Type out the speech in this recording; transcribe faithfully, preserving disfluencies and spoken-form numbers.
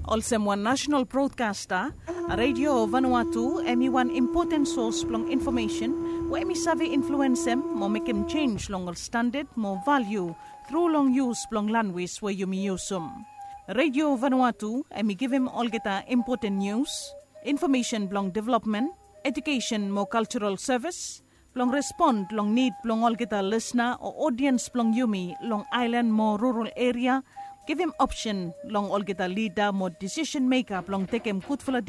Also one national broadcaster, Radio Vanuatu, emi one important source plong information, where emi savi influence em, mo make em change long standard, more value, through long use plong language where you me use um. Radio Vanuatu, emi give him all geta important news, information plong development, education more cultural service, plong respond plong need plong all geta listener or audience plong yumi long island more rural area, give him option long all geta leader more decision maker plong take him good for